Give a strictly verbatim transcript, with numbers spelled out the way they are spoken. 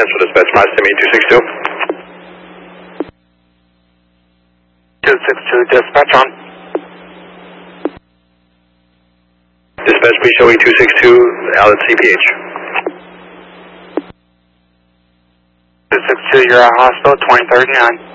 Central Dispatch, five seven eight two six two. two six two, dispatch on. Dispatch, please show E two six two out at C P H. two six two, you're at hospital, twenty thirty-nine.